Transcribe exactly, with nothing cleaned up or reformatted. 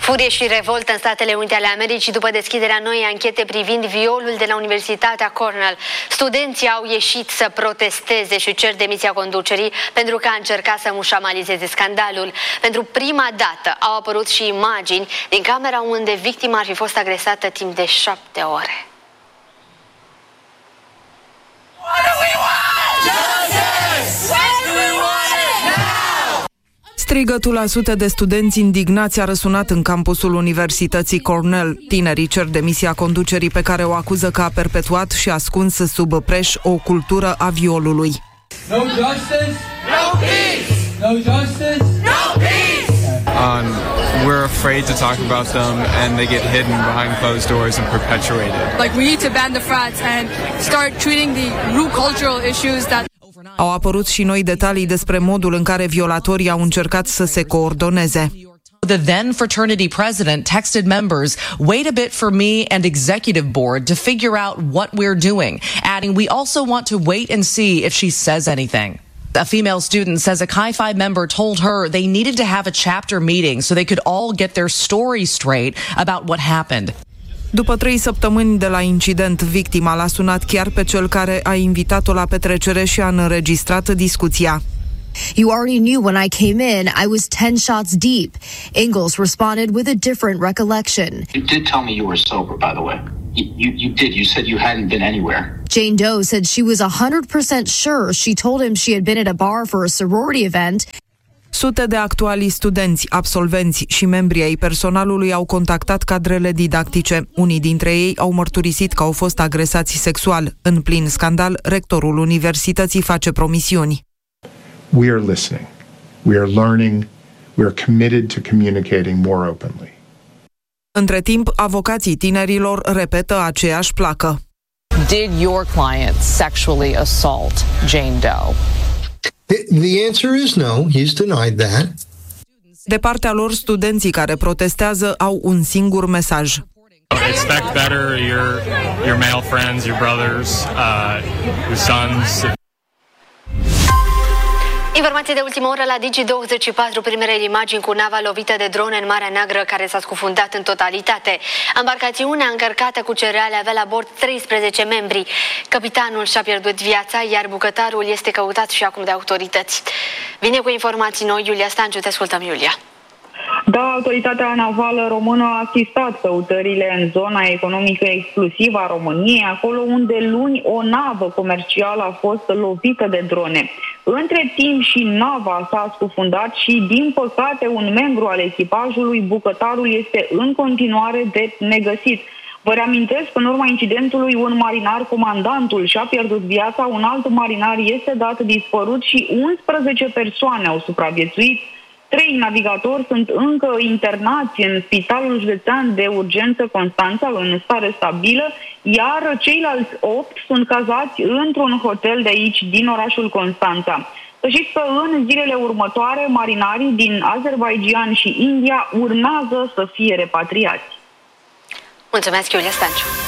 Furie și revoltă în Statele Unite ale Americii după deschiderea noii anchete privind violul de la Universitatea Cornell. Studenții au ieșit să protesteze și cer demisia conducerii pentru că a încercat să mușamalizeze scandalul. Pentru prima dată au apărut și imagini din camera unde victima ar fi fost agresată timp de șapte ore. Strigătul a sute de studenți indignați a răsunat în campusul Universității Cornell. Tinerii cer demisia conducerii pe care o acuză că a perpetuat și ascuns sub preș o cultură a violului. No justice, no peace. No justice, no peace. Um, we're afraid to talk about them and they get hidden behind closed doors and perpetuated. Like we need to ban the frats and start treating the root cultural issues that Au apărut și noi detalii despre modul în care violatorii au încercat să se coordoneze. The then fraternity president texted members, "Wait a bit for me and executive board to figure out what we're doing," adding, "We also want to wait and see if she says anything." A female student says a Chi Phi member told her they needed to have a chapter meeting so they could all get their story straight about what happened. După trei săptămâni de la incident, victima l-a sunat chiar pe cel care a invitat-o la petrecere și a înregistrat discuția. "You already knew when I came in, I was ten shots deep." Ingalls responded with a different recollection. You did tell me you were sober, by the way. You, you, you did. You said you hadn't been anywhere. Jane Doe said she was one hundred percent sure she told him she had been at a bar for a sorority event. Sute de actuali studenți, absolvenți și membri ai personalului au contactat cadrele didactice. Unii dintre ei au mărturisit că au fost agresați sexual. În plin scandal, rectorul universității face promisiuni. We are listening. We are learning. We are committed to communicating more openly. Între timp, avocații tinerilor repetă aceeași placă. Did your client sexually assault Jane Doe? The answer is no. He's denied that. De partea lor, studenții care protestează au un singur mesaj. Expect better, your, your male friends, your brothers, uh, your sons. Informație de ultimă oră la Digi douăzeci și patru, primele imagini cu nava lovită de drone în Marea Neagră care s-a scufundat în totalitate. Embarcațiunea încărcată cu cereale avea la bord treisprezece membri. Capitanul și-a pierdut viața, iar bucătarul este căutat și acum de autorități. Vine cu informații noi Iulia Stanciu, te ascultăm, Iulia. Da, autoritatea navală română a asistat căutările în zona economică exclusivă a României, acolo unde luni o navă comercială a fost lovită de drone. Între timp și nava s-a scufundat și, din păcate, un membru al echipajului, bucătarul, este în continuare de negăsit. Vă reamintesc că în urma incidentului un marinar, comandantul, și-a pierdut viața, un alt marinar este dat dispărut și unsprezece persoane au supraviețuit. Trei navigatori sunt încă internați în Spitalul Județean de Urgență Constanța în stare stabilă, iar ceilalți opt sunt cazați într-un hotel de aici, din orașul Constanța. Să știți că în zilele următoare, marinarii din Azerbaidjan și India urmează să fie repatriați. Mulțumesc, Iulia Stanciu.